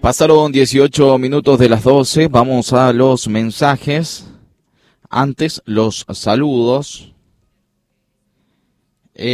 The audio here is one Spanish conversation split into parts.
Pasaron 18 minutos de las 12, vamos a los mensajes. Antes, los saludos. A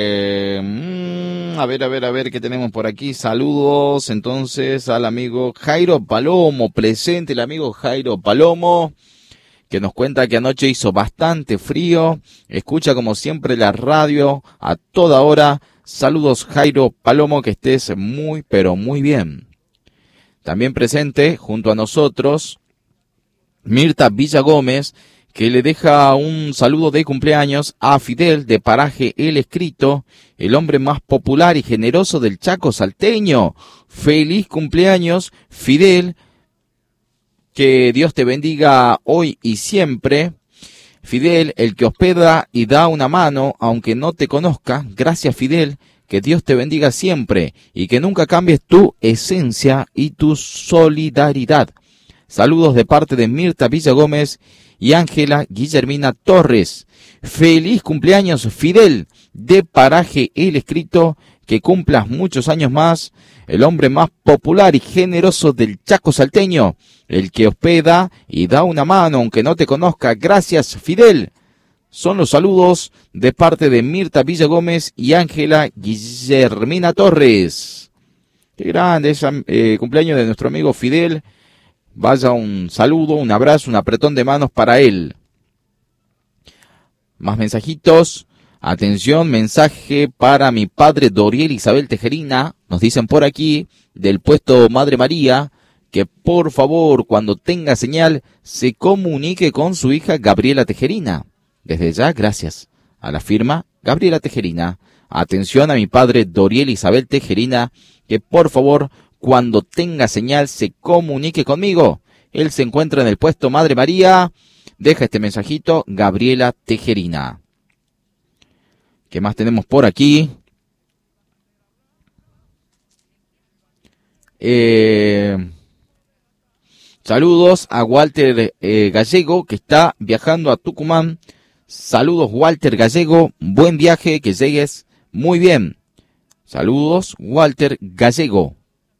ver, ¿qué tenemos por aquí? Saludos, entonces, al amigo Jairo Palomo, presente el amigo Jairo Palomo, que nos cuenta que anoche hizo bastante frío, escucha como siempre la radio a toda hora. Saludos, Jairo Palomo, que estés muy, pero muy bien. También presente, junto a nosotros, Mirta Villagómez, que le deja un saludo de cumpleaños a Fidel de Paraje El Escrito, el hombre más popular y generoso del Chaco salteño. Feliz cumpleaños, Fidel, que Dios te bendiga hoy y siempre. Fidel, el que hospeda y da una mano, aunque no te conozca. Gracias, Fidel, que Dios te bendiga siempre y que nunca cambies tu esencia y tu solidaridad. Saludos de parte de Mirta Villagómez y Ángela Guillermina Torres. Feliz cumpleaños, Fidel, de Paraje El Escrito, que cumplas muchos años más, el hombre más popular y generoso del Chaco salteño, el que hospeda y da una mano aunque no te conozca. Gracias, Fidel. Son los saludos de parte de Mirta Villagómez y Ángela Guillermina Torres. Qué grande es cumpleaños de nuestro amigo Fidel. Vaya un saludo, un abrazo, un apretón de manos para él. Más mensajitos. Atención, mensaje para mi padre Doriel Isabel Tejerina. Nos dicen por aquí, del puesto Madre María, que por favor, cuando tenga señal, se comunique con su hija Gabriela Tejerina. Desde ya, gracias a la firma Gabriela Tejerina. Atención a mi padre Doriel Isabel Tejerina, que por favor, cuando tenga señal, se comunique conmigo. Él se encuentra en el puesto Madre María. Deja este mensajito, Gabriela Tejerina. ¿Qué más tenemos por aquí? Saludos a Walter Gallego, que está viajando a Tucumán. Saludos, Walter Gallego. Buen viaje, que llegues muy bien. Saludos, Walter Gallego.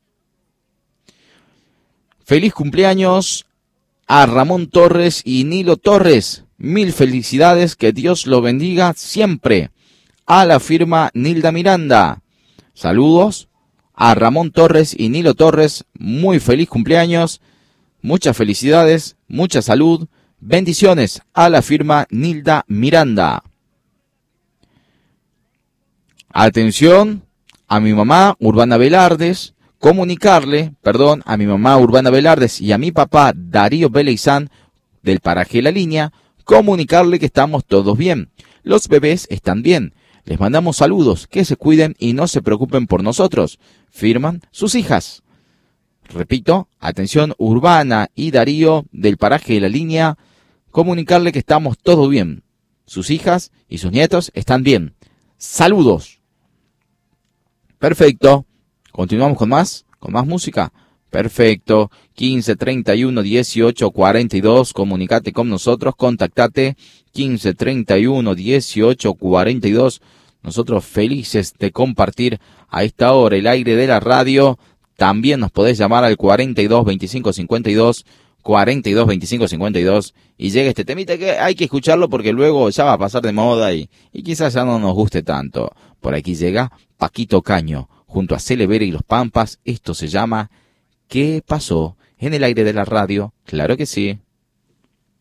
Feliz cumpleaños a Ramón Torres y Nilo Torres. Mil felicidades, que Dios lo bendiga siempre. A la firma Nilda Miranda. Saludos a Ramón Torres y Nilo Torres. Muy feliz cumpleaños. Muchas felicidades, mucha salud. Bendiciones a la firma Nilda Miranda. Atención a mi mamá Urbana Velardes. A mi mamá Urbana Velardes y a mi papá Darío Beleizán del Paraje La Línea, comunicarle que estamos todos bien. Los bebés están bien. Les mandamos saludos, que se cuiden y no se preocupen por nosotros. Firman sus hijas. Repito, atención Urbana y Darío del Paraje La Línea, comunicarle que estamos todos bien. Sus hijas y sus nietos están bien. Saludos. Perfecto. Continuamos con más música. Perfecto. 15 31 18 42. Comunicate con nosotros, contactate. 15 31 18 42. Nosotros felices de compartir a esta hora el aire de la radio. También nos podés llamar al 42 25 52. 42 25 52. Y llega este temita que hay que escucharlo porque luego ya va a pasar de moda y quizás ya no nos guste tanto. Por aquí llega Paquito Caño junto a Celevera y los Pampas. Esto se llama ¿Qué pasó? En el aire de la radio. Claro que sí.